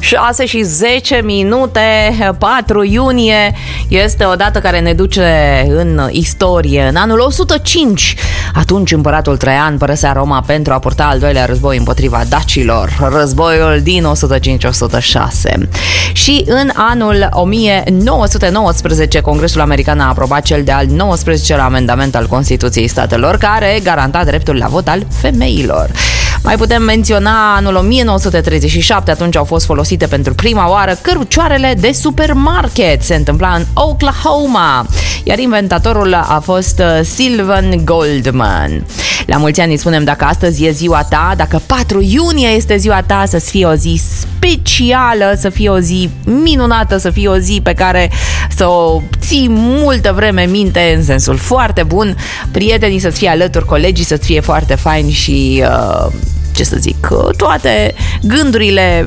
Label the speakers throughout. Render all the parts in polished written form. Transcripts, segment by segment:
Speaker 1: 6:10, 4 iunie, este o dată care ne duce în istorie. În anul 105, atunci împăratul Traian părăsea Roma pentru a purta al doilea război împotriva dacilor, războiul din 105-106. Și în anul 1919, Congresul American a aprobat cel de-al 19-lea amendament al Constituției Statelor, care garanta dreptul la vot al femeilor. Mai putem menționa anul 1937, atunci au fost folosite pentru prima oară cărucioarele de supermarket. Se întâmpla în Oklahoma, iar inventatorul a fost Sylvan Goldman. La mulți ani îi spunem dacă astăzi e ziua ta, dacă 4 iunie este ziua ta, să fie o zi specială, să fie o zi minunată, să fie o zi pe care să o ții multă vreme minte în sensul foarte bun, prietenii să-ți fie alături, colegii să-ți fie foarte faini și... ce să zic, toate gândurile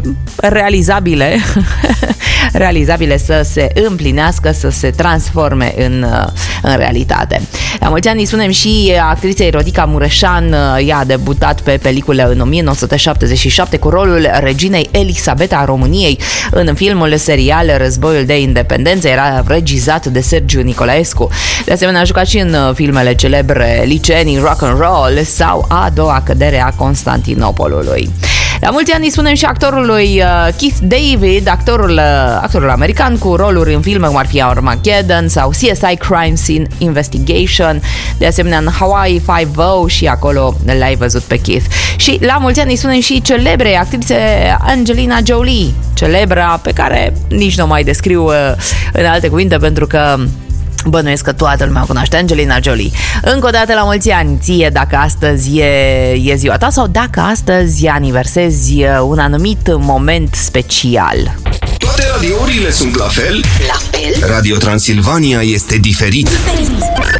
Speaker 1: realizabile să se împlinească, să se transforme în realitate. La mulți ani îi spunem și actriței Rodica Mureșan. Ea a debutat pe peliculă în 1977 cu rolul reginei Elisabeta a României în filmul serial Războiul de Independență. Era regizat de Sergiu Nicolaescu. De asemenea a jucat și în filmele celebre Liceenii Rock and Roll sau A doua cădere a Constantinopolului. La mulți ani îi spunem și actorului Keith David, actorul american cu roluri în filme cum ar fi Armageddon sau CSI Crime Scene Investigation, de asemenea în Hawaii Five-O, și acolo l-ai văzut pe Keith. Și la mulți ani îi spunem și celebrei actrițe Angelina Jolie, celebra pe care nici nu mai descriu în alte cuvinte, pentru că bănuiesc că toată lumea cunoaște Angelina Jolie. Încă o dată la mulți ani ție, dacă astăzi e ziua ta sau dacă astăzi aniversezi un anumit moment special.
Speaker 2: Toate radiourile sunt la fel? Radio Transilvania este diferit.